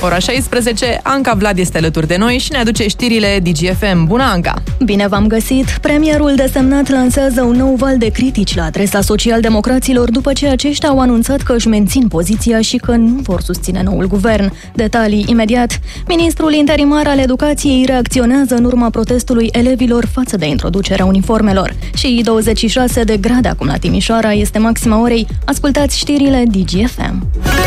Ora 16, Anca Vlad este alături de noi și ne aduce știrile DGFM. Bună, Anca! Bine v-am găsit! Premierul desemnat lansează un nou val de critici la adresa socialdemocraților după ce aceștia au anunțat că își mențin poziția și că nu vor susține noul guvern. Detalii imediat. Ministrul interimar al educației reacționează în urma protestului elevilor față de introducerea uniformelor. Și 26 de grade acum la Timișoara este maxima orei. Ascultați știrile DGFM.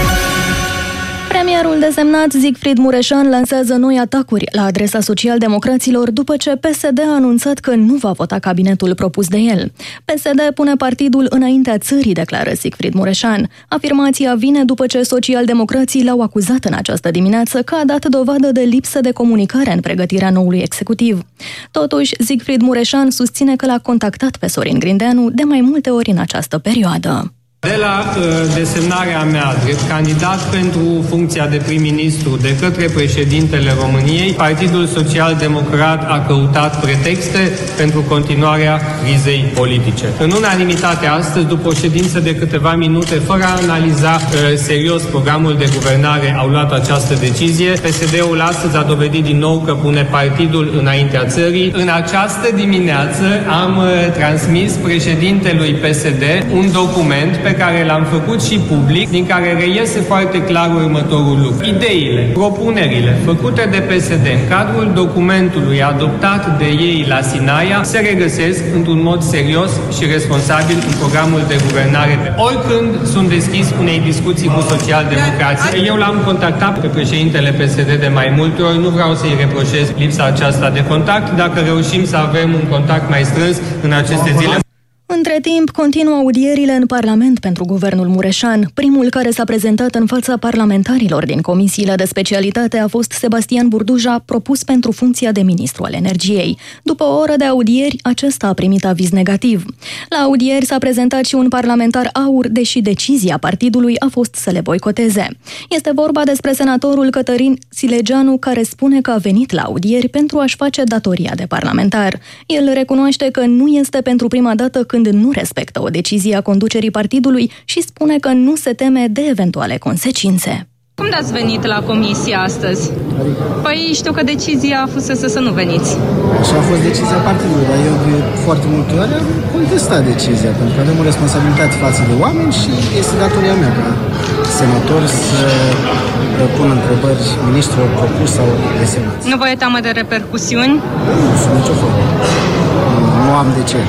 Premierul desemnat Siegfried Mureșan lansează noi atacuri la adresa socialdemocraților după ce PSD a anunțat că nu va vota cabinetul propus de el. PSD pune partidul înaintea țării, declară Siegfried Mureșan. Afirmația vine după ce socialdemocrații l-au acuzat în această dimineață că a dat dovadă de lipsă de comunicare în pregătirea noului executiv. Totuși, Siegfried Mureșan susține că l-a contactat pe Sorin Grindeanu de mai multe ori în această perioadă. De la desemnarea mea drept candidat pentru funcția de prim-ministru de către președintele României, Partidul Social-Democrat a căutat pretexte pentru continuarea crizei politice. În unanimitate astăzi, după o ședință de câteva minute, fără a analiza serios programul de guvernare, au luat această decizie. PSD-ul astăzi a dovedit din nou că pune partidul înaintea țării. În această dimineață am transmis președintelui PSD un document pe care l-am făcut și public, din care reiese foarte clar următorul lucru. Ideile, propunerile făcute de PSD în cadrul documentului adoptat de ei la Sinaia se regăsesc într-un mod serios și responsabil în programul de guvernare. Oricând sunt deschis unei discuții cu socialdemocrații. Eu l-am contactat pe președintele PSD de mai multe ori, nu vreau să-i reproșez lipsa aceasta de contact. Dacă reușim să avem un contact mai strâns în aceste zile. Între timp, continuă audierile în Parlament pentru guvernul Mureșan. Primul care s-a prezentat în fața parlamentarilor din comisiile de specialitate a fost Sebastian Burduja, propus pentru funcția de ministru al energiei. După o oră de audieri, acesta a primit aviz negativ. La audieri s-a prezentat și un parlamentar aur, deși decizia partidului a fost să le boicoteze. Este vorba despre senatorul Cătălin Silegeanu, care spune că a venit la audieri pentru a-și face datoria de parlamentar. El recunoaște că nu este pentru prima dată când nu respectă o decizie a conducerii partidului și spune că nu se teme de eventuale consecințe. Cum de-ați venit la comisie astăzi? Păi știu că decizia a fost să nu veniți. Așa a fost decizia partidului, dar eu de foarte multe ori am contestat decizia, pentru că avem o responsabilitate față de oameni și este datoria mea ca senator să pun întrebări ministrilor propus sau desemnați. Nu vă e teamă de repercusiuni? Nu, sunt nicio formă. Nu am de ce.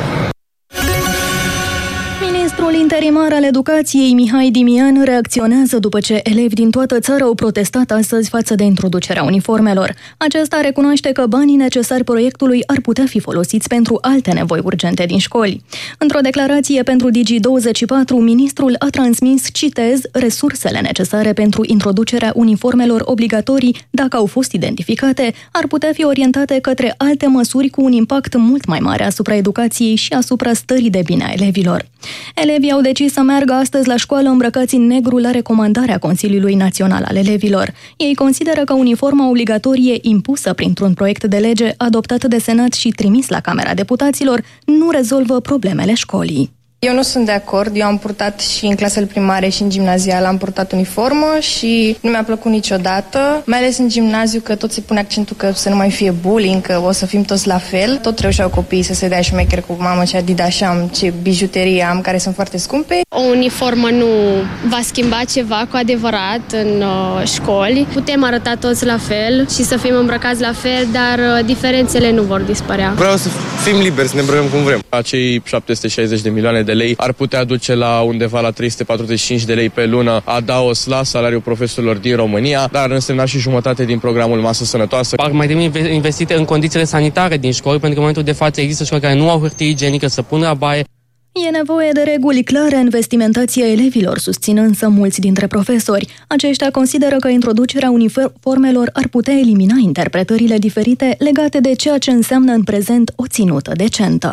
Ministrul interimar al educației, Mihai Dimian, reacționează după ce elevi din toată țara au protestat astăzi față de introducerea uniformelor. Acesta recunoaște că banii necesari proiectului ar putea fi folosiți pentru alte nevoi urgente din școli. Într-o declarație pentru Digi24, ministrul a transmis, citez, resursele necesare pentru introducerea uniformelor obligatorii, dacă au fost identificate, ar putea fi orientate către alte măsuri cu un impact mult mai mare asupra educației și asupra stării de bine a elevilor. Elevii au decis să meargă astăzi la școală îmbrăcați în negru la recomandarea Consiliului Național al Elevilor. Ei consideră că uniforma obligatorie impusă printr-un proiect de lege adoptat de Senat și trimis la Camera Deputaților nu rezolvă problemele școlii. Eu nu sunt de acord, eu am purtat și în clasele primare și în gimnazial am purtat uniformă și nu mi-a plăcut niciodată, mai ales în gimnaziu că tot se pune accentul că să nu mai fie bullying, că o să fim toți la fel. Tot reușeau copiii să se dea șmecher cu mamă ce Adidas am, ce bijuterie am, care sunt foarte scumpe. O uniformă nu va schimba ceva cu adevărat în școli. Putem arăta toți la fel și să fim îmbrăcați la fel, dar diferențele nu vor dispărea. Vreau să fim liberi, să ne îmbrăcăm cum vrem. Acei 760 de milioane de lei ar putea duce la undeva la 345 de lei pe lună adaos la salariul profesorilor din România, dar însemna și jumătate din programul Masă Sănătoasă. Ar mai trebui investite în condițiile sanitare din școli, pentru că în momentul de față există școli care nu au hârtie igienică să pună la baie. E nevoie de reguli clare în vestimentația elevilor, susțin însă mulți dintre profesori. Aceștia consideră că introducerea uniformelor ar putea elimina interpretările diferite legate de ceea ce înseamnă în prezent o ținută decentă.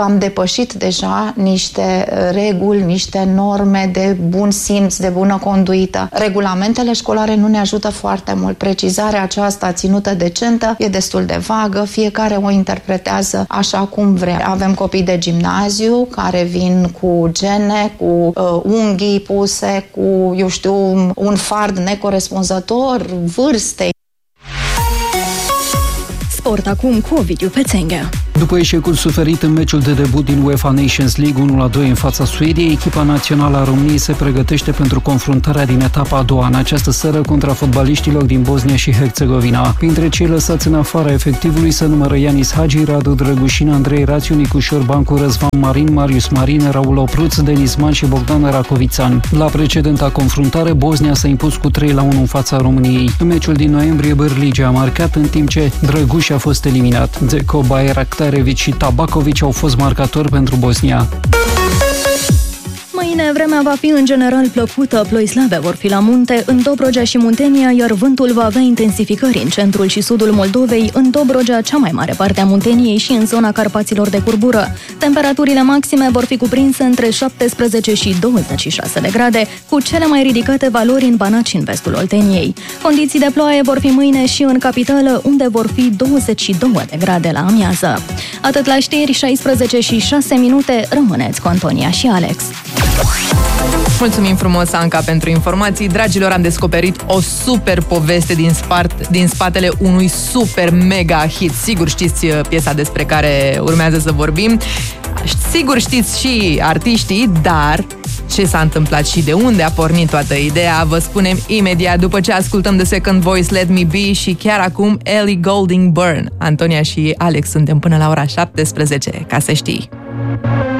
Am depășit deja niște reguli, niște norme de bun simț, de bună conduită. Regulamentele școlare nu ne ajută foarte mult. Precizarea aceasta ținută decentă e destul de vagă, fiecare o interpretează așa cum vrea. Avem copii de gimnaziu care vin cu gene, cu unghii puse, cu, un fard necorespunzător vârstei. Sport acum cu Ovidiu Pețenghea. După eșecul suferit în meciul de debut din UEFA Nations League 1-2 în fața Suediei, echipa națională a României se pregătește pentru confruntarea din etapa a doua în această seară contra fotbaliștilor din Bosnia și Herțegovina. Printre cei lăsați în afara efectivului se numără Ianis Hagi, Radu Drăgușin, Andrei Rațiu, Nicușor Bancu, Răzvan Marin, Marius Marin, Raul Opruț, Denis Man și Bogdan Racovițan. La precedenta confruntare, Bosnia s-a impus cu 3-1 în fața României. În meciul din noiembrie, Bârlige a marcat, în timp ce Drăguș a fost eliminat. Dzeko, Bayraktarevic și Tabakovic au fost marcatori pentru Bosnia. Mâine vremea va fi în general plăcută, ploi slabe vor fi la munte, în Dobrogea și Muntenia, iar vântul va avea intensificări în centrul și sudul Moldovei, în Dobrogea, cea mai mare parte a Munteniei și în zona Carpaților de curbură. Temperaturile maxime vor fi cuprinse între 17 și 26 de grade, cu cele mai ridicate valori în Banat și în vestul Olteniei. Condiții de ploaie vor fi mâine și în capitală, unde vor fi 22 de grade la amiază. Atât la știri, 16 și 6 minute, rămâneți cu Antonia și Alex. Mulțumim frumos, Anca, pentru informații. Dragilor, am descoperit o super poveste din spatele unui super mega hit. Sigur știți piesa despre care urmează să vorbim. Sigur știți și artiștii, dar ce s-a întâmplat și de unde a pornit toată ideea, vă spunem imediat după ce ascultăm The Second Voice, Let Me Be și chiar acum Ellie Goulding Byrne. Antonia și Alex suntem până la ora 17, ca să știi.